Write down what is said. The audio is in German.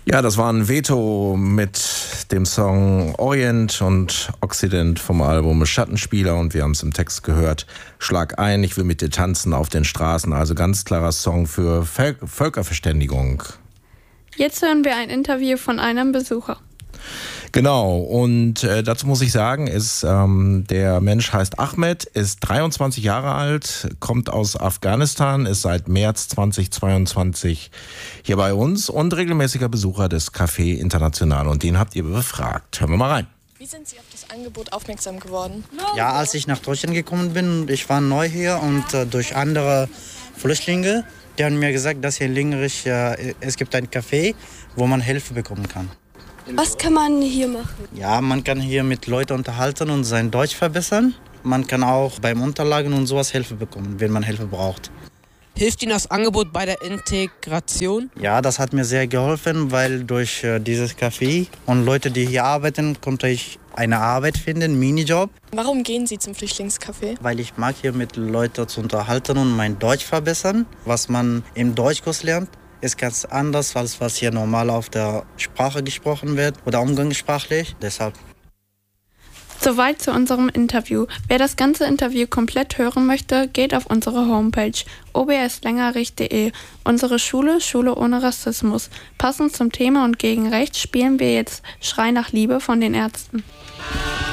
Ja, das war ein Veto mit dem Song Orient und Occident vom Album Schattenspieler und wir haben es im Text gehört. Schlag ein, ich will mit dir tanzen auf den Straßen. Also ganz klarer Song für Völkerverständigung. Jetzt hören wir ein Interview von einem Besucher. Genau, und dazu muss ich sagen, der Mensch heißt Ahmed, ist 23 Jahre alt, kommt aus Afghanistan, ist seit März 2022 hier bei uns und regelmäßiger Besucher des Café International. Und den habt ihr befragt. Hören wir mal rein. Wie sind Sie auf das Angebot aufmerksam geworden? Ja, als ich nach Deutschland gekommen bin, ich war neu hier und durch andere Flüchtlinge, die haben mir gesagt, dass hier in Lingerich es gibt ein Café, wo man Hilfe bekommen kann. Was kann man hier machen? Ja, man kann hier mit Leuten unterhalten und sein Deutsch verbessern. Man kann auch beim Unterlagen und sowas Hilfe bekommen, wenn man Hilfe braucht. Hilft Ihnen das Angebot bei der Integration? Ja, das hat mir sehr geholfen, weil durch dieses Café und Leute, die hier arbeiten, konnte ich eine Arbeit finden, einen Minijob. Warum gehen Sie zum Flüchtlingscafé? Weil ich mag hier mit Leuten zu unterhalten und mein Deutsch verbessern. Was man im Deutschkurs lernt, ist ganz anders, als was hier normal auf der Sprache gesprochen wird oder umgangssprachlich. Deshalb. Soweit zu unserem Interview. Wer das ganze Interview komplett hören möchte, geht auf unsere Homepage obslengerich.de. Unsere Schule ohne Rassismus. Passend zum Thema und gegen Rechts spielen wir jetzt Schrei nach Liebe von den Ärzten.